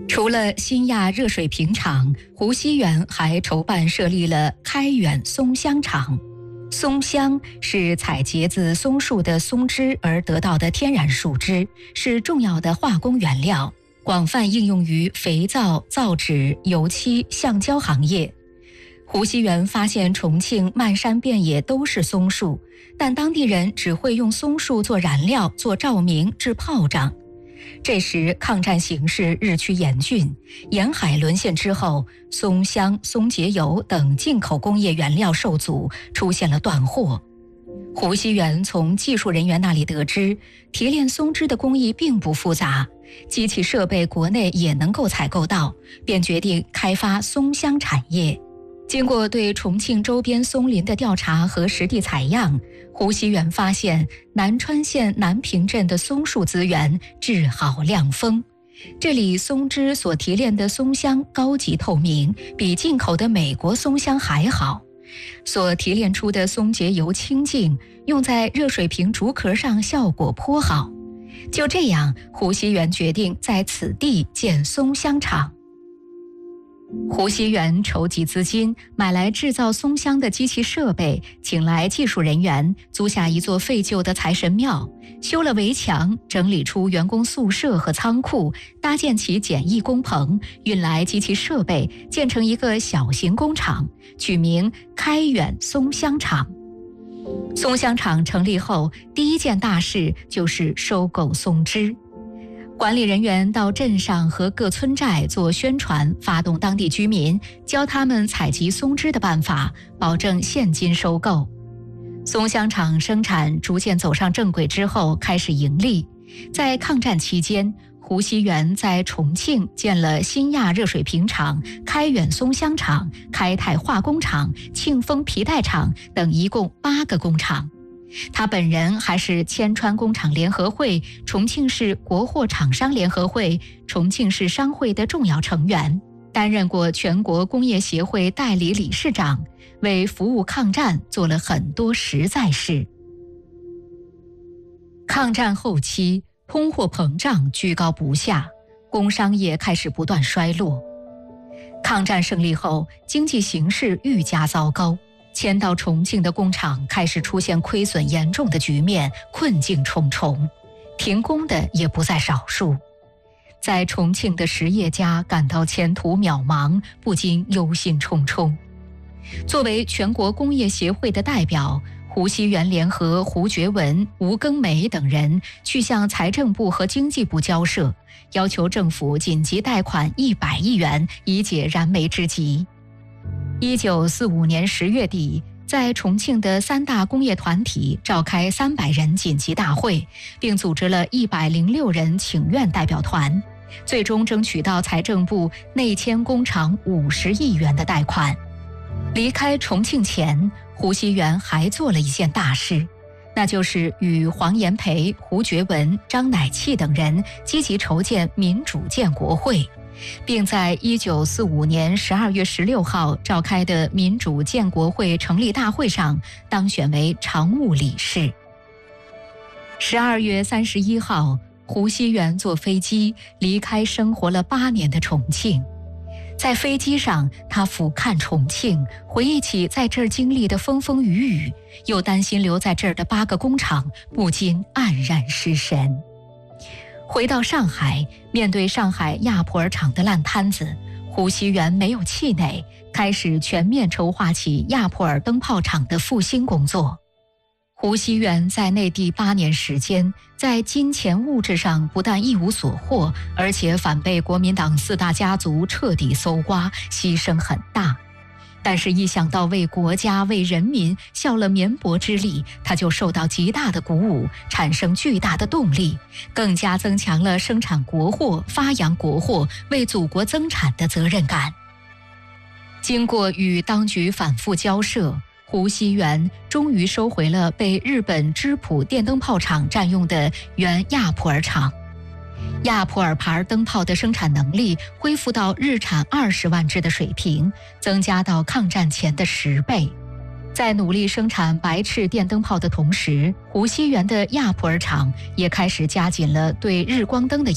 除了新亚热水瓶厂，胡锡元还筹办设立了开远松香厂。松香是采楫自松树的松枝而得到的天然树脂，是重要的化工原料，广泛应用于肥皂、造纸、油漆、橡胶行业。胡锡元发现重庆漫山遍野都是松树，但当地人只会用松树做燃料、做照明、制炮仗。这时抗战形势日趋严峻，沿海沦陷之后，松香、松节油等进口工业原料受阻，出现了断货。胡锡元从技术人员那里得知，提炼松脂的工艺并不复杂，机器设备国内也能够采购到，便决定开发松香产业。经过对重庆周边松林的调查和实地采样，胡锡元发现南川县南平镇的松树资源质好量丰，这里松脂所提炼的松香高级透明，比进口的美国松香还好。所提炼出的松节油清净，用在热水瓶竹壳上效果颇好。就这样，胡锡元决定在此地建松香厂。胡锡元筹集资金，买来制造松香的机器设备，请来技术人员，租下一座废旧的财神庙，修了围墙，整理出员工宿舍和仓库，搭建起简易工棚，运来机器设备，建成一个小型工厂，取名开远松香厂。松香厂成立后，第一件大事就是收购松脂。管理人员到镇上和各村寨做宣传，发动当地居民，教他们采集松脂的办法，保证现金收购。松香厂生产逐渐走上正轨之后，开始盈利。在抗战期间，胡锡元在重庆建了新亚热水瓶厂、开远松香厂、开泰化工厂、庆丰皮带厂等一共8个工厂。他本人还是千川工厂联合会、重庆市国货厂商联合会、重庆市商会的重要成员，担任过全国工业协会代理理事长，为服务抗战做了很多实在事。抗战后期，通货膨胀居高不下，工商业开始不断衰落。抗战胜利后，经济形势愈加糟糕。迁到重庆的工厂开始出现亏损严重的局面，困境重重，停工的也不在少数。在重庆的实业家感到前途渺茫，不禁忧心忡忡。作为全国工业协会的代表，胡锡元联合胡觉文、吴庚梅等人去向财政部和经济部交涉，要求政府紧急贷款100亿元，以解燃眉之急。1945年10月底，在重庆的3大工业团体召开300人紧急大会，并组织了106人请愿代表团，最终争取到财政部内迁工厂50亿元的贷款。离开重庆前，胡锡元还做了一件大事，那就是与黄炎培、胡觉文、张乃器等人积极筹建民主建国会，并在1945年12月16号召开的民主建国会成立大会上当选为常务理事。12月31号，胡锡元坐飞机离开生活了8年的重庆。在飞机上，他俯瞰重庆，回忆起在这儿经历的风风雨雨，又担心留在这儿的8个工厂，不禁黯然失神。回到上海，面对上海亚普尔厂的烂摊子，胡锡元没有气馁，开始全面筹划起亚普尔灯泡厂的复兴工作。胡锡元在内地8年时间，在金钱物质上不但一无所获，而且反被国民党4大家族彻底搜刮，牺牲很大。但是一想到为国家为人民效了绵薄之力，他就受到极大的鼓舞，产生巨大的动力，更加增强了生产国货、发扬国货、为祖国增产的责任感。经过与当局反复交涉，胡锡元终于收回了被日本芝浦电灯泡厂占用的原亚普尔厂。亚普尔牌灯泡的生产能力恢复到日产20万只的水平，增加到抗战前的10倍。在努力生产白炽电灯泡的同时，胡锡元的亚普尔厂也开始加紧了对日光灯的